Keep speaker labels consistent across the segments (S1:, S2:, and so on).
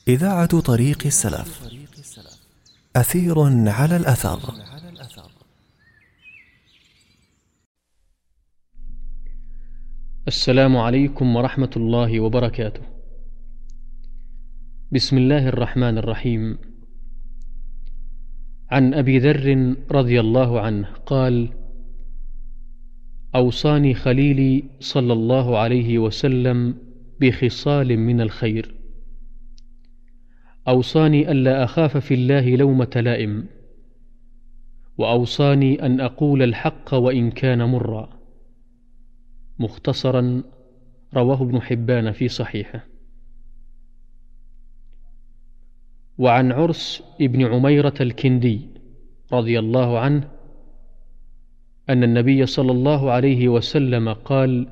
S1: إذاعة طريق السلف. أثير على الأثر.
S2: السلام عليكم ورحمة الله وبركاته. بسم الله الرحمن الرحيم. عن أبي ذر رضي الله عنه قال: أوصاني خليلي صلى الله عليه وسلم بخصال من الخير. أوصاني ألا أخاف في الله لومة لائم، وأوصاني أن أقول الحق وإن كان مرا. مختصرا، رواه ابن حبان في صحيحه. وعن عرس ابن عميرة الكندي رضي الله عنه أن النبي صلى الله عليه وسلم قال: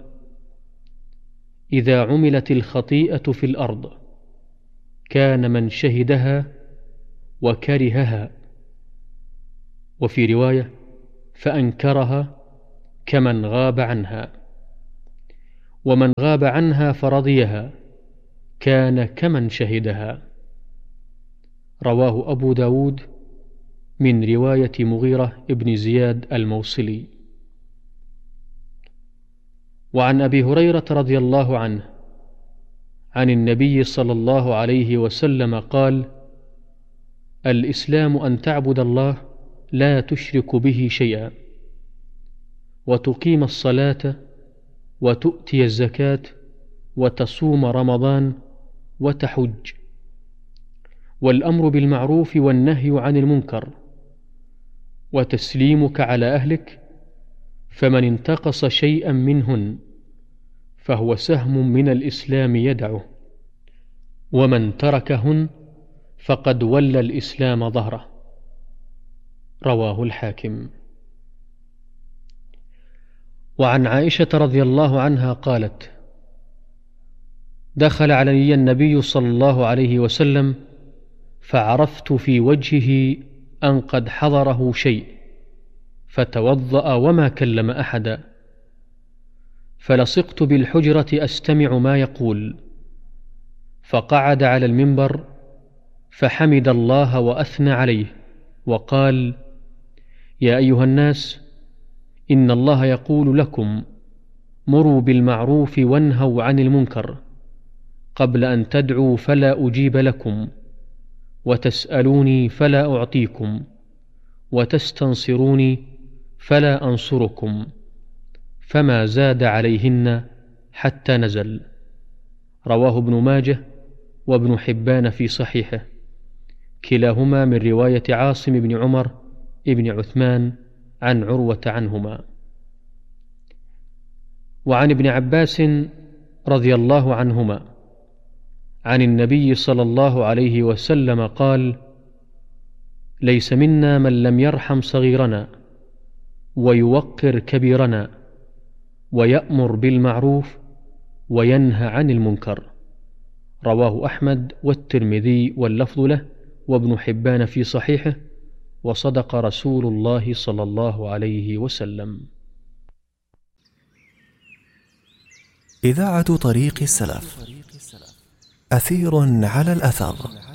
S2: إذا عملت الخطيئة في الأرض كان من شهدها وكرهها، وفي رواية: فأنكرها كمن غاب عنها، ومن غاب عنها فرضيها كان كمن شهدها. رواه أبو داود من رواية مغيرة ابن زياد الموصلي. وعن أبي هريرة رضي الله عنه عن النبي صلى الله عليه وسلم قال: الإسلام أن تعبد الله لا تشرك به شيئا، وتقيم الصلاة، وتؤتي الزكاة، وتصوم رمضان، وتحج، والأمر بالمعروف والنهي عن المنكر، وتسليمك على أهلك، فمن انتقص شيئا منهن فهو سهم من الإسلام يدعه، ومن تركهن فقد ولى الإسلام ظهره. رواه الحاكم. وعن عائشة رضي الله عنها قالت: دخل علي النبي صلى الله عليه وسلم فعرفت في وجهه أن قد حضره شيء، فتوضأ وما كلم أحدا، فلصقت بالحجرة أستمع ما يقول، فقعد على المنبر فحمد الله وأثنى عليه وقال: يا أيها الناس، إن الله يقول لكم: مروا بالمعروف وانهوا عن المنكر، قبل أن تدعوا فلا أجيب لكم، وتسألوني فلا أعطيكم، وتستنصروني فلا أنصركم. فما زاد عليهن حتى نزل. رواه ابن ماجه وابن حبان في صحيحه، كلاهما من رواية عاصم بن عمر ابن عثمان عن عروة عنهما. وعن ابن عباس رضي الله عنهما عن النبي صلى الله عليه وسلم قال: ليس منا من لم يرحم صغيرنا ويوقر كبيرنا ويأمر بالمعروف وينهى عن المنكر. رواه أحمد والترمذي واللفظ له، وابن حبان في صحيحه، وصدق رسول الله صلى الله عليه وسلم.
S1: إذاعة طريق السلف. أثير على الأثر.